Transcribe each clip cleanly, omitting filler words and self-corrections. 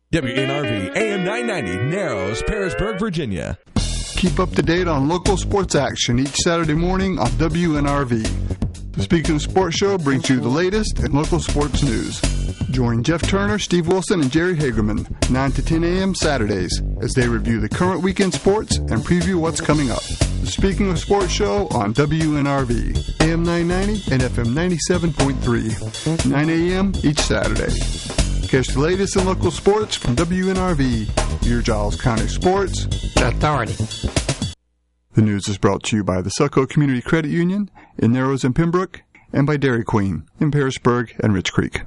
WNRV AM 990, Narrows, Parisburg, Virginia. Keep up to date on local sports action each Saturday morning on WNRV. The Speaking of Sports show brings you the latest in local sports news. Join Jeff Turner, Steve Wilson, and Jerry Hagerman 9 to 10 a.m. Saturdays as they review the current weekend sports and preview what's coming up. The Speaking of Sports show on WNRV, AM 990 and FM 97.3, 9 a.m. each Saturday. Catch the latest in local sports from WNRV, your Giles County Sports Authority. The news is brought to you by the Succo Community Credit Union in Narrows and Pembroke, and by Dairy Queen in Parisburg and Rich Creek.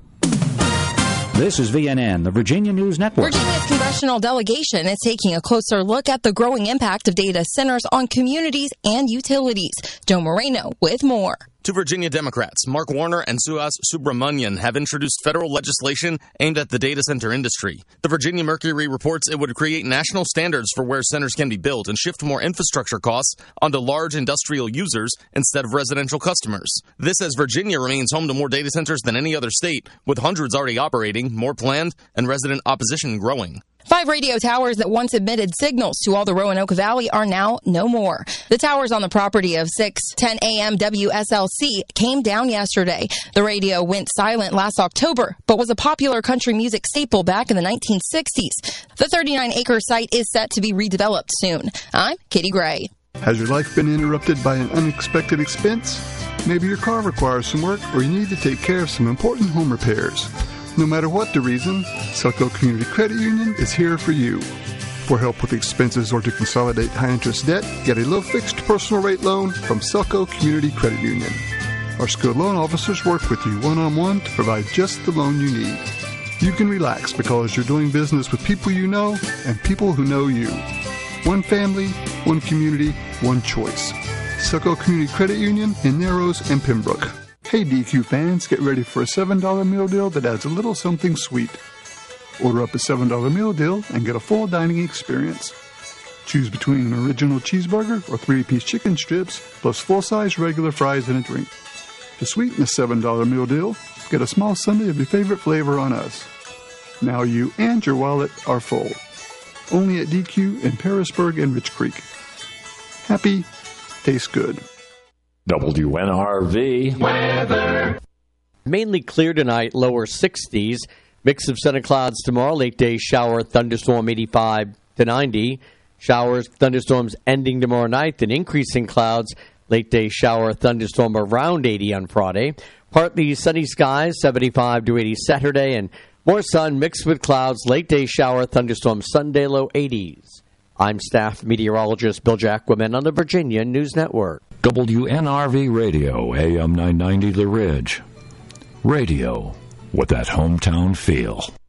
This is VNN, the Virginia News Network. Virginia's congressional delegation is taking a closer look at the growing impact of data centers on communities and utilities. Joe Moreno with more. Two Virginia Democrats, Mark Warner and Suhas Subramanian, have introduced federal legislation aimed at the data center industry. The Virginia Mercury reports it would create national standards for where centers can be built and shift more infrastructure costs onto large industrial users instead of residential customers. This as Virginia remains home to more data centers than any other state, with hundreds already operating, more planned, and resident opposition growing. 5 radio towers that once emitted signals to all the Roanoke Valley are now no more. The towers on the property of 610 AM WSLC came down yesterday. The radio went silent last October, but was a popular country music staple back in the 1960s. The 39-acre site is set to be redeveloped soon. I'm Katie Gray. Has your life been interrupted by an unexpected expense? Maybe your car requires some work, or you need to take care of some important home repairs. No matter what the reason, Succo Community Credit Union is here for you. For help with expenses or to consolidate high-interest debt, get a low-fixed personal rate loan from Succo Community Credit Union. Our skilled loan officers work with you one-on-one to provide just the loan you need. You can relax because you're doing business with people you know and people who know you. One family, one community, one choice. Succo Community Credit Union in Narrows and Pembroke. Hey DQ fans, get ready for a $7 meal deal that adds a little something sweet. Order up a $7 meal deal and get a full dining experience. Choose between an original cheeseburger or 3-piece chicken strips, plus full-size regular fries and a drink. To sweeten the $7 meal deal, get a small sundae of your favorite flavor on us. Now you and your wallet are full. Only at DQ in Parisburg and Rich Creek. Happy, tastes good. WNRV weather. Mainly clear tonight, lower 60s. Mix of sun and clouds tomorrow. Late day shower, thunderstorm 85 to 90. Showers, thunderstorms ending tomorrow night. Then increasing clouds. Late day shower, thunderstorm around 80 on Friday. Partly sunny skies, 75 to 80 Saturday. And more sun mixed with clouds. Late day shower, thunderstorm Sunday, low 80s. I'm staff meteorologist Bill Jacquemin on the Virginia News Network. WNRV Radio, AM 990 The Ridge. Radio with that hometown feel.